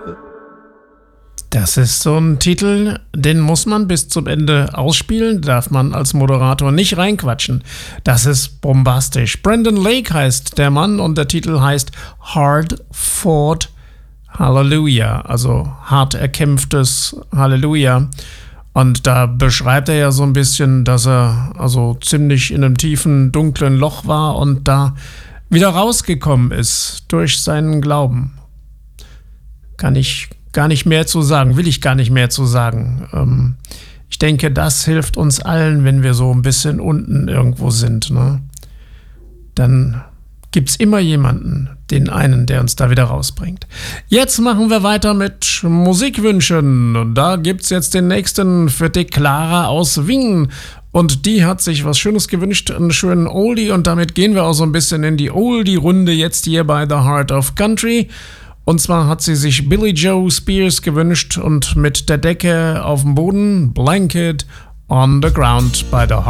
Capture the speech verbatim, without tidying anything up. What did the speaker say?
Das ist so ein Titel, den muss man bis zum Ende ausspielen, darf man als Moderator nicht reinquatschen. Das ist bombastisch. Brandon Lake heißt der Mann und der Titel heißt Hard Fought Hallelujah, also hart erkämpftes Halleluja. Und da beschreibt er ja so ein bisschen, dass er also ziemlich in einem tiefen, dunklen Loch war und da wieder rausgekommen ist durch seinen Glauben. Kann ich gar nicht mehr zu sagen, will ich gar nicht mehr zu sagen. Ähm, ich denke, das hilft uns allen, wenn wir so ein bisschen unten irgendwo sind, ne? Dann gibt es immer jemanden, den einen, der uns da wieder rausbringt. Jetzt machen wir weiter mit Musikwünschen. Und da gibt es jetzt den nächsten für die Clara aus Wien. Und die hat sich was Schönes gewünscht, einen schönen Oldie. Und damit gehen wir auch so ein bisschen in die Oldie-Runde jetzt hier bei The Heart of Country. Und zwar hat sie sich Billie Joe Spears gewünscht und mit der Decke auf dem Boden, Blanket on the Ground bei der